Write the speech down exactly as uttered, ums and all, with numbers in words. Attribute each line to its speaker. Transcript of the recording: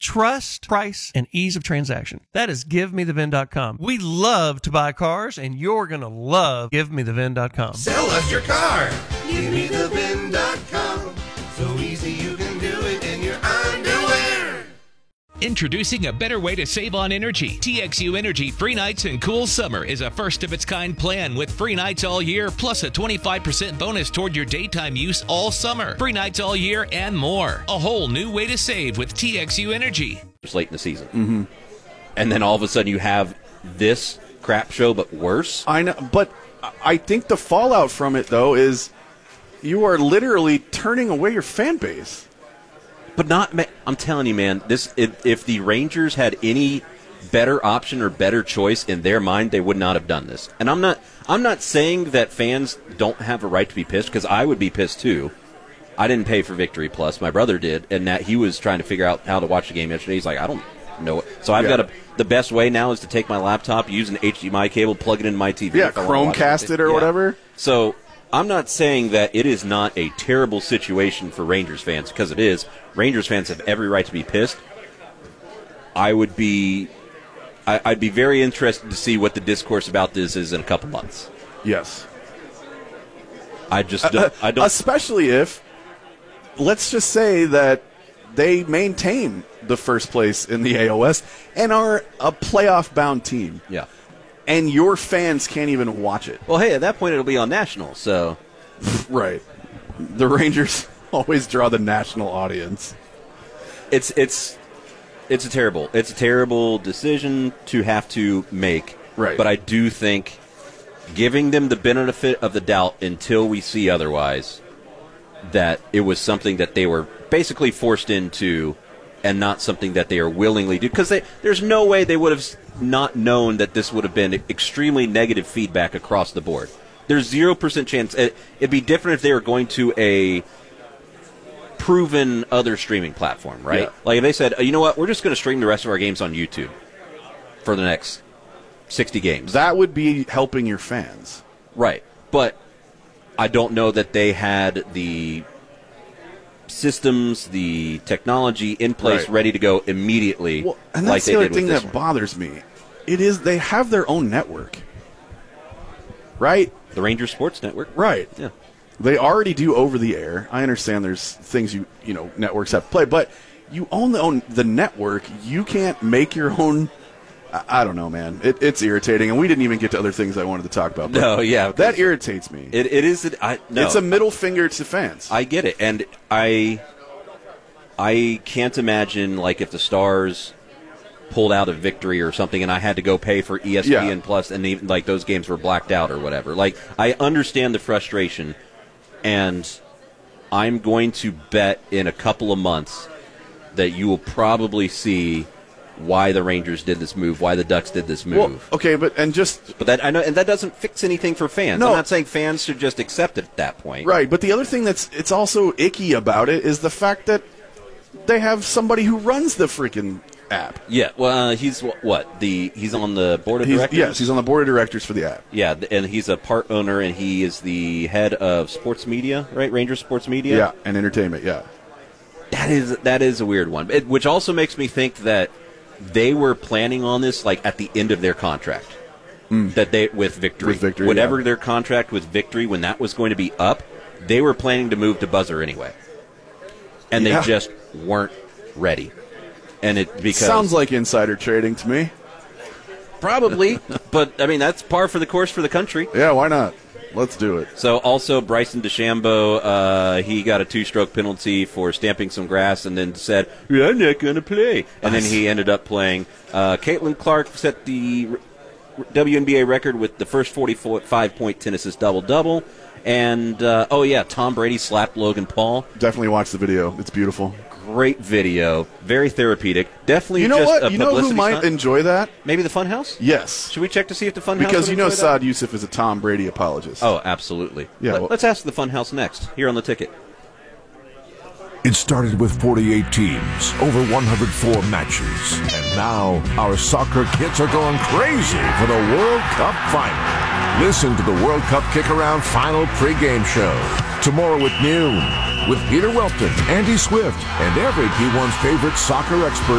Speaker 1: Trust, price, and ease of transaction. That is give me the vin dot com. We love to buy cars, and you're going to love give me the vin dot com.
Speaker 2: Sell us your car. give me the vin dot com. So easy you can do it in your underwear.
Speaker 3: Introducing a better way to save on energy. T X U Energy Free Nights and Cool Summer is a first-of-its-kind plan with free nights all year, plus a twenty-five percent bonus toward your daytime use all summer. Free nights all year and more. A whole new way to save with T X U Energy.
Speaker 4: It's late in the season.
Speaker 5: Mm-hmm.
Speaker 4: And then all of a sudden you have this crap show, but worse.
Speaker 5: I know, but I think the fallout from it, though, is you are literally turning away your fan base.
Speaker 4: But not, I'm telling you, man, this if, if the Rangers had any better option or better choice in their mind, they would not have done this. And I'm not I'm not saying that fans don't have a right to be pissed, because I would be pissed too. I didn't pay for Victory Plus. My brother did, and that he was trying to figure out how to watch the game yesterday. He's like, I don't know it. So I've
Speaker 5: yeah.
Speaker 4: got a, the best way now is to take my laptop, use an H D M I cable, plug it into my T V.
Speaker 5: Yeah, Chromecast it or
Speaker 4: yeah.
Speaker 5: whatever.
Speaker 4: So I'm not saying that it is not a terrible situation for Rangers fans, because it is. Rangers fans have every right to be pissed. I would be, I, I'd be very interested to see what the discourse about this is in a couple months.
Speaker 5: Yes.
Speaker 4: I just don't,
Speaker 5: uh,
Speaker 4: I don't.
Speaker 5: Especially if, let's just say that they maintain the first place in the A O S and are a playoff-bound team.
Speaker 4: Yeah.
Speaker 5: And your fans can't even watch it.
Speaker 4: Well, hey, at that point it'll be on national, so.
Speaker 5: Right. The Rangers always draw the national audience.
Speaker 4: It's it's it's a terrible it's a terrible decision to have to make.
Speaker 5: Right.
Speaker 4: But I do think giving them the benefit of the doubt until we see otherwise, that it was something that they were basically forced into and not something that they are willingly do. Because there's no way they would have not known that this would have been extremely negative feedback across the board. There's zero percent chance. It, it'd be different if they were going to a proven other streaming platform, right?
Speaker 5: Yeah.
Speaker 4: Like if they said, you know what, we're just going to stream the rest of our games on YouTube for the next sixty games.
Speaker 5: That would be helping your fans.
Speaker 4: Right. But I don't know that they had the systems, the technology in place,
Speaker 5: right.
Speaker 4: ready to go immediately.
Speaker 5: Well, and
Speaker 4: like
Speaker 5: that's
Speaker 4: they
Speaker 5: the other
Speaker 4: did
Speaker 5: thing
Speaker 4: with this
Speaker 5: that
Speaker 4: one.
Speaker 5: bothers me. It is they have their own network, right?
Speaker 4: The Rangers Sports Network.
Speaker 5: Right.
Speaker 4: Yeah.
Speaker 5: They already do over the air. I understand there's things you you know networks have to play, but you own the own the network. You can't make your own. I, I don't know, man. It, it's irritating, and we didn't even get to other things I wanted to talk about.
Speaker 4: No, yeah,
Speaker 5: that irritates me.
Speaker 4: It, it is. I, no,
Speaker 5: it's a middle finger to fans.
Speaker 4: I get it, and I, I can't imagine like if the Stars pulled out a Victory or something, and I had to go pay for E S P N
Speaker 5: yeah.
Speaker 4: Plus, and even like those games were blacked out or whatever. Like I understand the frustration, and I'm going to bet in a couple of months that you will probably see why the Rangers did this move, why the Ducks did this move.
Speaker 5: Well, okay, but and just
Speaker 4: but that I know, and that doesn't fix anything for fans.
Speaker 5: No.
Speaker 4: I'm not saying fans should just accept it at that point.
Speaker 5: Right, but the other thing that's it's also icky about it is the fact that they have somebody who runs the freaking app.
Speaker 4: Yeah, well, uh, he's what the he's on the board of
Speaker 5: He's,
Speaker 4: directors.
Speaker 5: yes, he's on the board of directors for the app.
Speaker 4: Yeah, and he's a part owner, and he is the head of sports media, right? Rangers Sports Media.
Speaker 5: Yeah, and entertainment. Yeah,
Speaker 4: that is that is a weird one, it, which also makes me think that they were planning on this like at the end of their contract. Mm. That they with Victory,
Speaker 5: with Victory,
Speaker 4: whatever
Speaker 5: yeah.
Speaker 4: their contract with Victory, when that was going to be up, they were planning to move to Buzzer anyway, and
Speaker 5: yeah.
Speaker 4: they just weren't ready. And it because
Speaker 5: sounds like insider trading to me.
Speaker 4: Probably, but I mean that's par for the course for the country.
Speaker 5: Yeah, why not? Let's do it.
Speaker 4: So also Bryson DeChambeau, uh, he got a two-stroke penalty for stamping some grass, and then said, yeah, "I'm not going to play." And then he ended up playing. Uh, Caitlin Clark set the W N B A record with the first forty-five point ten assist double-double. And uh, oh yeah, Tom Brady slapped Logan Paul.
Speaker 5: Definitely watch the video. It's beautiful.
Speaker 4: Great video, very therapeutic. Definitely,
Speaker 5: you know
Speaker 4: just
Speaker 5: what?
Speaker 4: a
Speaker 5: You know who might
Speaker 4: stunt.
Speaker 5: enjoy that?
Speaker 4: Maybe the Funhouse.
Speaker 5: Yes.
Speaker 4: Should we check to see if the Funhouse?
Speaker 5: Because
Speaker 4: would
Speaker 5: you know
Speaker 4: enjoy that?
Speaker 5: Saad Youssef is a Tom Brady apologist.
Speaker 4: Oh, absolutely.
Speaker 5: Yeah.
Speaker 4: Let,
Speaker 5: well,
Speaker 4: let's ask the Funhouse next here on the ticket.
Speaker 6: It started with forty-eight teams, over one hundred four matches, and now our soccer kids are going crazy for the World Cup final. Listen to the World Cup Kick-Around final pregame show tomorrow at noon with Peter Welton, Andy Swift, and every P one's favorite soccer expert.